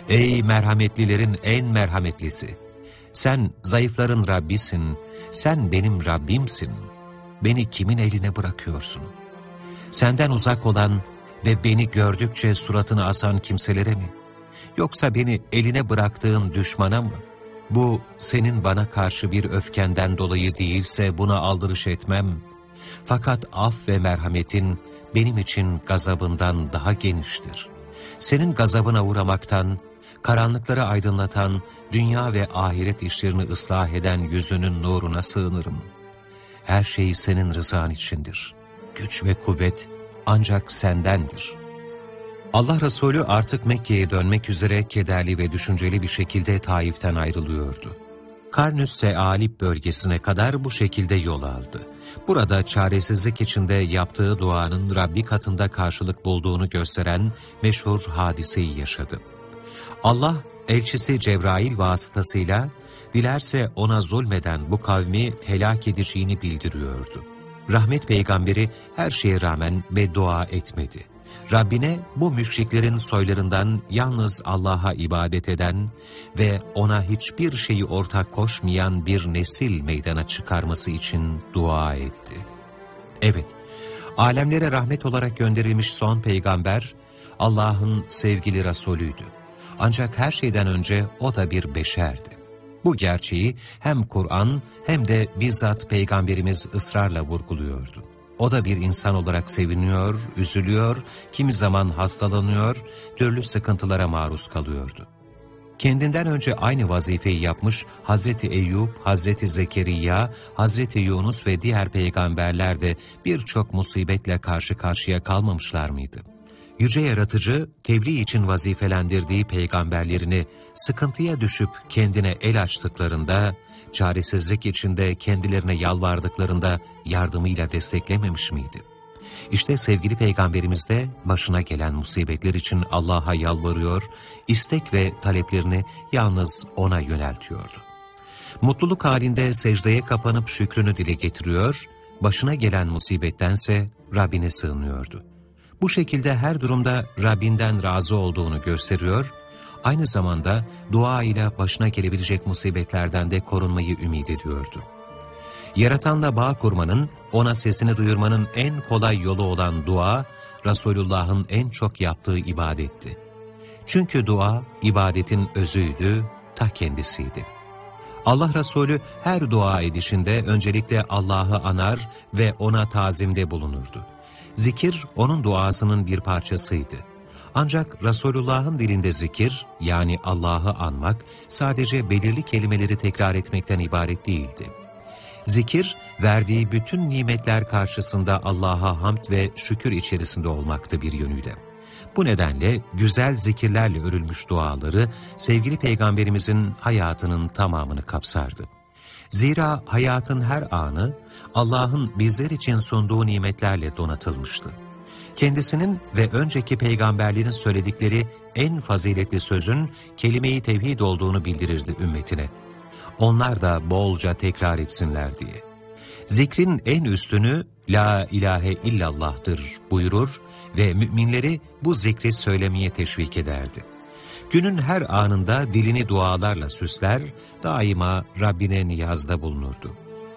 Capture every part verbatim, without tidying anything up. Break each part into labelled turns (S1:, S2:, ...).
S1: Ey merhametlilerin en merhametlisi! Sen zayıfların Rabbisin, sen benim Rabbimsin. Beni kimin eline bırakıyorsun? Senden uzak olan ve beni gördükçe suratını asan kimselere mi? Yoksa beni eline bıraktığın düşmana mı? Bu senin bana karşı bir öfkenden dolayı değilse buna aldırış etmem. Fakat af ve merhametin benim için gazabından daha geniştir. Senin gazabına uğramaktan, karanlıkları aydınlatan, dünya ve ahiret işlerini ıslah eden yüzünün nuruna sığınırım. Her şey senin rızan içindir. Güç ve kuvvet ancak sendendir. Allah Resulü artık Mekke'ye dönmek üzere kederli ve düşünceli bir şekilde Taif'ten ayrılıyordu. Karnüs Sealip bölgesine kadar bu şekilde yol aldı. Burada çaresizlik içinde yaptığı duanın Rabbi katında karşılık bulduğunu gösteren meşhur hadiseyi yaşadı. Allah elçisi Cebrail vasıtasıyla dilerse ona zulmeden bu kavmi helak edeceğini bildiriyordu. Rahmet peygamberi her şeye rağmen beddua etmedi. Rabbine bu müşriklerin soylarından yalnız Allah'a ibadet eden ve ona hiçbir şeyi ortak koşmayan bir nesil meydana çıkarması için dua etti. Evet, alemlere rahmet olarak gönderilmiş son peygamber Allah'ın sevgili Resulüydü. Ancak her şeyden önce o da bir beşerdi. Bu gerçeği hem Kur'an hem de bizzat Peygamberimiz ısrarla vurguluyordu. O da bir insan olarak seviniyor, üzülüyor, kimi zaman hastalanıyor, türlü sıkıntılara maruz kalıyordu. Kendinden önce aynı vazifeyi yapmış Hazreti Eyüp, Hazreti Zekeriya, Hazreti Yunus ve diğer peygamberler de birçok musibetle karşı karşıya kalmamışlar mıydı? Yüce Yaratıcı, tebliğ için vazifelendirdiği peygamberlerini sıkıntıya düşüp kendine el açtıklarında, çaresizlik içinde kendilerine yalvardıklarında yardımıyla desteklememiş miydi? İşte sevgili Peygamberimiz de başına gelen musibetler için Allah'a yalvarıyor, istek ve taleplerini yalnız O'na yöneltiyordu. Mutluluk halinde secdeye kapanıp şükrünü dile getiriyor, başına gelen musibettense Rabbine sığınıyordu. Bu şekilde her durumda Rabbinden razı olduğunu gösteriyor, aynı zamanda dua ile başına gelebilecek musibetlerden de korunmayı ümit ediyordu. Yaratanla bağ kurmanın, ona sesini duyurmanın en kolay yolu olan dua, Resulullah'ın en çok yaptığı ibadetti. Çünkü dua, ibadetin özüydü, ta kendisiydi. Allah Resulü her dua edişinde öncelikle Allah'ı anar ve ona tazimde bulunurdu. Zikir, onun duasının bir parçasıydı. Ancak Resulullah'ın dilinde zikir, yani Allah'ı anmak, sadece belirli kelimeleri tekrar etmekten ibaret değildi. Zikir, verdiği bütün nimetler karşısında Allah'a hamd ve şükür içerisinde olmaktı bir yönüyle. Bu nedenle güzel zikirlerle örülmüş duaları, sevgili Peygamberimizin hayatının tamamını kapsardı. Zira hayatın her anı, Allah'ın bizler için sunduğu nimetlerle donatılmıştı. Kendisinin ve önceki peygamberlerin söyledikleri en faziletli sözün kelime-i tevhid olduğunu bildirirdi ümmetine. Onlar da bolca tekrar etsinler diye. Zikrin en üstünü La ilahe illallah'tır buyurur ve müminleri bu zikri söylemeye teşvik ederdi. Günün her anında dilini dualarla süsler, daima Rabbine niyazda bulunurdu.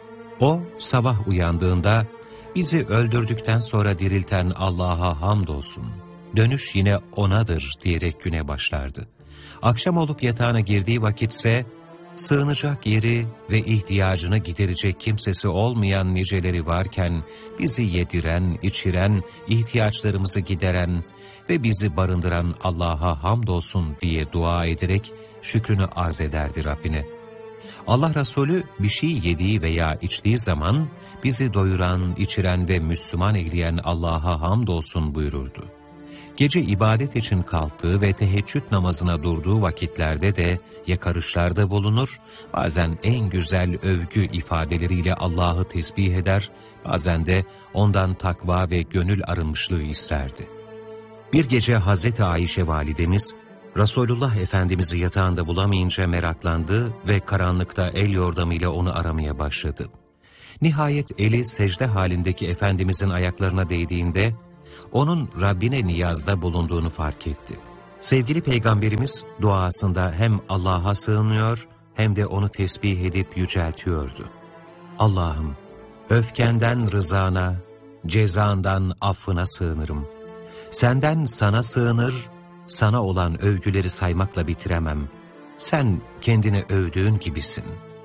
S1: O sabah uyandığında, bizi öldürdükten sonra dirilten Allah'a hamdolsun, dönüş yine O'nadır diyerek güne başlardı. Akşam olup yatağına girdiği vakitse, sığınacak yeri ve ihtiyacını giderecek kimsesi olmayan niceleri varken, bizi yediren, içiren, ihtiyaçlarımızı gideren ve bizi barındıran Allah'a hamdolsun diye dua ederek şükrünü arz ederdi Rabbine. Allah Resulü bir şey yediği veya içtiği zaman bizi doyuran, içiren ve Müslüman eyleyen Allah'a hamdolsun buyururdu. Gece ibadet için kalktığı ve teheccüd namazına durduğu vakitlerde de yakarışlarda bulunur, bazen en güzel övgü ifadeleriyle Allah'ı tesbih eder, bazen de ondan takva ve gönül arınmışlığı isterdi. Bir gece Hazreti Ayşe validemiz, Resulullah Efendimiz'i yatağında bulamayınca meraklandı ve karanlıkta el yordamıyla onu aramaya başladı. Nihayet eli secde halindeki Efendimiz'in ayaklarına değdiğinde, onun Rabbine niyazda bulunduğunu fark etti. Sevgili Peygamberimiz duasında hem Allah'a sığınıyor hem de onu tesbih edip yüceltiyordu. Allah'ım, öfkenden rızana, cezandan affına sığınırım. Senden sana sığınır, sana olan övgüleri saymakla bitiremem. Sen kendini övdüğün gibisin.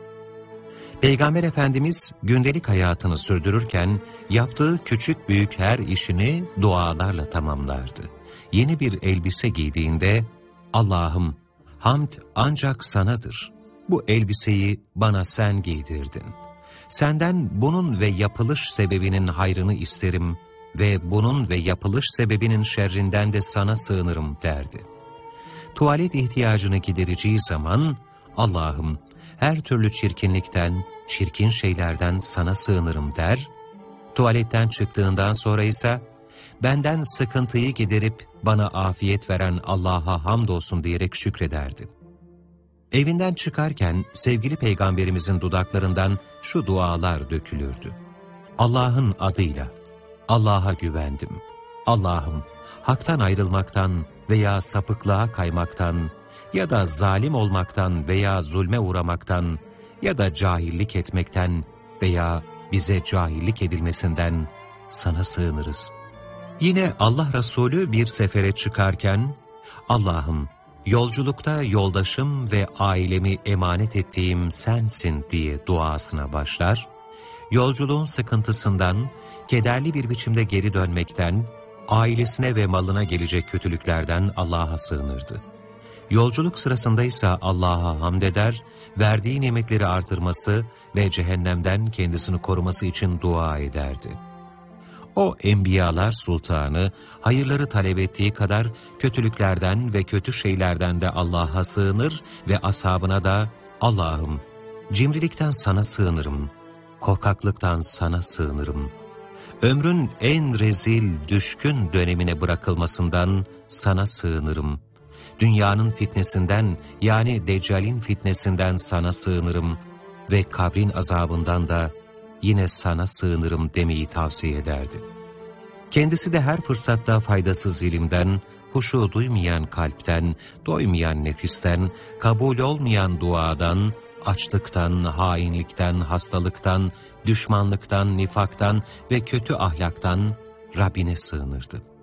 S1: Peygamber Efendimiz gündelik hayatını sürdürürken yaptığı küçük büyük her işini dualarla tamamlardı. Yeni bir elbise giydiğinde, Allah'ım hamd ancak sanadır. Bu elbiseyi bana sen giydirdin. Senden bunun ve yapılış sebebinin hayrını isterim ve bunun ve yapılış sebebinin şerrinden de sana sığınırım derdi. Tuvalet ihtiyacını gidereceği zaman, Allah'ım her türlü çirkinlikten, çirkin şeylerden sana sığınırım der. Tuvaletten çıktığından sonra ise, benden sıkıntıyı giderip bana afiyet veren Allah'a hamdolsun diyerek şükrederdi. Evinden çıkarken sevgili Peygamberimizin dudaklarından şu dualar dökülürdü. Allah'ın adıyla, Allah'a güvendim. Allah'ım, haktan ayrılmaktan veya sapıklığa kaymaktan ya da zalim olmaktan veya zulme uğramaktan ya da cahillik etmekten veya bize cahillik edilmesinden sana sığınırız. Yine Allah Resulü bir sefere çıkarken, Allah'ım, yolculukta yoldaşım ve ailemi emanet ettiğim sensin diye duasına başlar, yolculuğun sıkıntısından, kederli bir biçimde geri dönmekten, ailesine ve malına gelecek kötülüklerden Allah'a sığınırdı. Yolculuk sırasında ise Allah'a hamd eder, verdiği nimetleri artırması ve cehennemden kendisini koruması için dua ederdi. O enbiyalar sultanı, hayırları talep ettiği kadar kötülüklerden ve kötü şeylerden de Allah'a sığınır ve ashabına da Allah'ım, cimrilikten sana sığınırım, korkaklıktan sana sığınırım, ömrün en rezil, düşkün dönemine bırakılmasından sana sığınırım, dünyanın fitnesinden yani Deccal'in fitnesinden sana sığınırım ve kabrin azabından da yine sana sığınırım demeyi tavsiye ederdi. Kendisi de her fırsatta faydasız ilimden, huşu duymayan kalpten, doymayan nefisten, kabul olmayan duadan, açlıktan, hainlikten, hastalıktan, düşmanlıktan, nifaktan ve kötü ahlaktan Rabbine sığınırdı.